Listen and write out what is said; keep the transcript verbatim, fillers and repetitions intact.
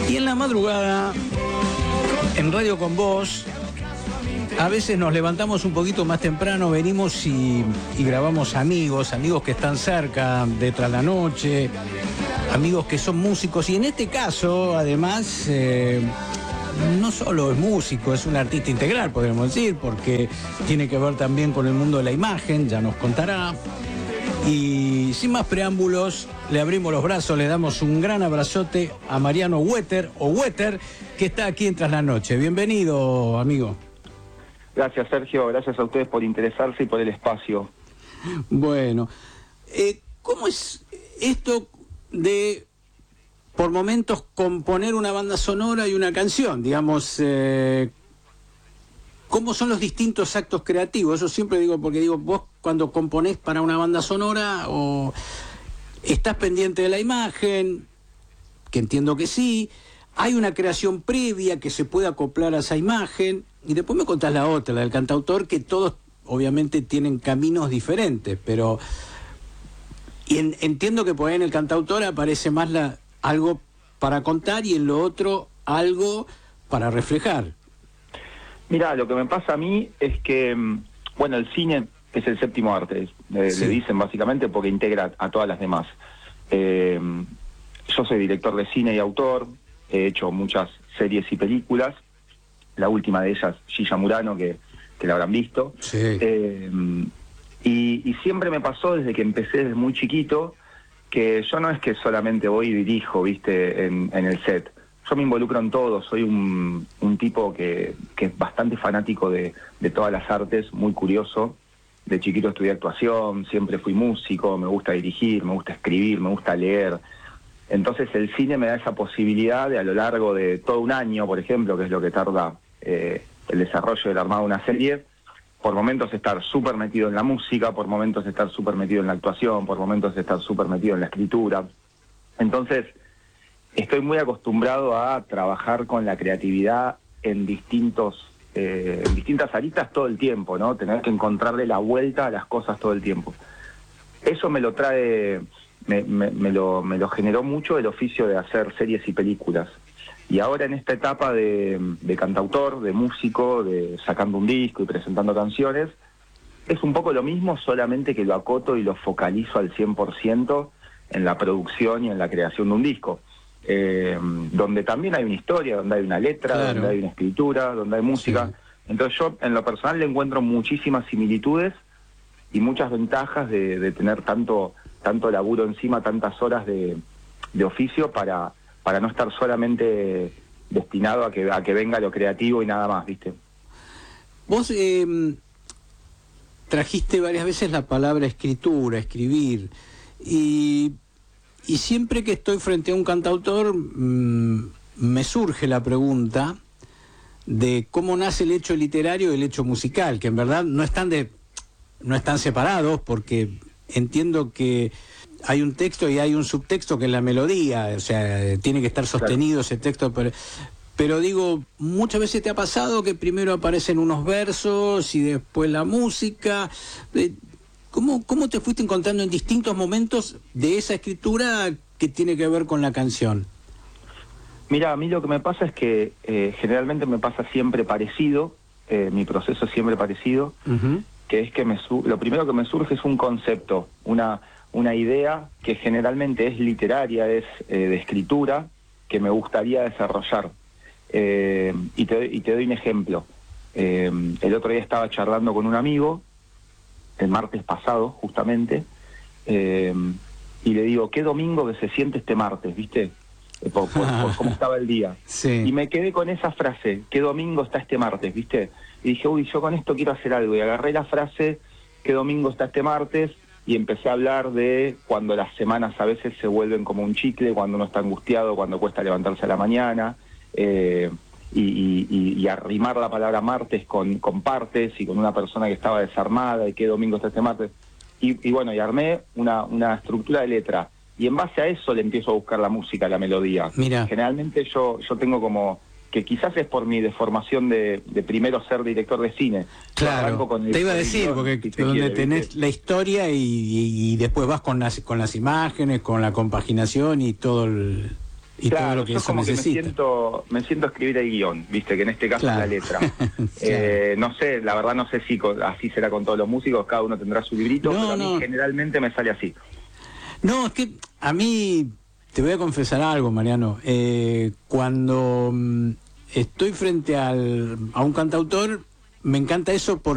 Y en la madrugada, en Radio Con Vos, a veces nos levantamos un poquito más temprano, venimos y, y grabamos amigos, amigos que están cerca de Tras la Noche, amigos que son músicos. Y en este caso, además, eh, no solo es músico, es un artista integral, podríamos decir, porque tiene que ver también con el mundo de la imagen, ya nos contará. Y sin más preámbulos, le abrimos los brazos, le damos un gran abrazote a Mariano Hueter, o Hueter, que está aquí en Tras la Noche. Bienvenido, amigo. Gracias, Sergio. Gracias a ustedes por interesarse y por el espacio. Bueno, eh, ¿cómo es esto de, por momentos, componer una banda sonora y una canción? Digamos, eh, ¿cómo son los distintos actos creativos? Eso siempre digo, porque digo, vos cuando componés para una banda sonora, o estás pendiente de la imagen, que entiendo que sí, hay una creación previa que se puede acoplar a esa imagen, y después me contás la otra, la del cantautor, que todos obviamente tienen caminos diferentes, pero y en, entiendo que por ahí en el cantautor aparece más la, algo para contar, y en lo otro algo para reflejar. Mirá, lo que me pasa a mí es que, bueno, el cine es el séptimo arte, le, sí. le dicen básicamente porque integra a todas las demás. Eh, yo soy director de cine y autor, he hecho muchas series y películas, la última de ellas, Gilla Murano, que, que la habrán visto. Sí. Eh, y, y siempre me pasó desde que empecé desde muy chiquito, que yo no es que solamente voy y dirijo, viste, en, en el set. Yo me involucro en todo, soy un, un tipo que, que es bastante fanático de, de todas las artes, muy curioso. De chiquito estudié actuación, siempre fui músico, me gusta dirigir, me gusta escribir, me gusta leer. Entonces el cine me da esa posibilidad de, a lo largo de todo un año, por ejemplo, que es lo que tarda eh, el desarrollo del armado de una serie, por momentos estar súper metido en la música, por momentos estar súper metido en la actuación, por momentos estar súper metido en la escritura. Entonces estoy muy acostumbrado a trabajar con la creatividad en distintos eh, en distintas aristas todo el tiempo, ¿no? Tener que encontrarle la vuelta a las cosas todo el tiempo. Eso me lo trae, me, me, me, lo, me lo generó mucho el oficio de hacer series y películas. Y ahora en esta etapa de, de cantautor, de músico, de sacando un disco y presentando canciones, es un poco lo mismo, solamente que lo acoto y lo focalizo al cien por ciento en la producción y en la creación de un disco. Eh, donde también hay una historia, donde hay una letra, claro, donde hay una escritura, donde hay música. Sí. Entonces yo en lo personal le encuentro muchísimas similitudes y muchas ventajas de, de tener tanto tanto laburo encima, tantas horas de, de oficio para, para no estar solamente destinado a que, a que venga lo creativo y nada más, ¿viste? Vos eh, trajiste varias veces la palabra escritura, escribir, y... Y siempre que estoy frente a un cantautor, mmm, me surge la pregunta de cómo nace el hecho literario y el hecho musical, que en verdad no están, de, no están separados, porque entiendo que hay un texto y hay un subtexto que es la melodía, o sea, tiene que estar sostenido, claro, ese texto, pero, pero digo, muchas veces te ha pasado que primero aparecen unos versos y después la música. Eh, ¿Cómo, ¿Cómo te fuiste encontrando en distintos momentos de esa escritura que tiene que ver con la canción? Mira, a mí lo que me pasa es que eh, generalmente me pasa siempre parecido, eh, mi proceso es siempre parecido, uh-huh. que es que me su- lo primero que me surge es un concepto, una, una idea que generalmente es literaria, es eh, de escritura, que me gustaría desarrollar. Eh, y, te, y te doy un ejemplo. Eh, el otro día estaba charlando con un amigo, el martes pasado, justamente, eh, y le digo, ¿qué domingo que se siente este martes, viste? Eh, por, por, por cómo estaba el día. Sí. Y me quedé con esa frase, ¿qué domingo está este martes, viste? Y dije, uy, yo con esto quiero hacer algo. Y agarré la frase, ¿qué domingo está este martes? Y empecé a hablar de cuando las semanas a veces se vuelven como un chicle, cuando uno está angustiado, cuando cuesta levantarse a la mañana, eh, Y, y, y arrimar la palabra martes con, con partes y con una persona que estaba desarmada y qué domingo está este martes. Y, y bueno, y armé una, una estructura de letra. Y en base a eso le empiezo a buscar la música, la melodía. Mira. Generalmente yo, yo tengo como, que quizás es por mi deformación de, de primero ser director de cine. Claro, con el te iba a decir, porque si donde quiere, tenés ¿viste? La historia y, y, y después vas con las, con las imágenes, con la compaginación y todo el... y claro, todo lo que yo eso como necesita. que me siento, me siento a escribir el guión, viste, que en este caso Claro. es la letra. Claro. eh, no sé, la verdad no sé si con- así será con todos los músicos, cada uno tendrá su librito, No, pero a mí no. generalmente me sale así. No, es que a mí, te voy a confesar algo, Mariano. Eh, cuando mm, estoy frente al, a un cantautor, me encanta eso por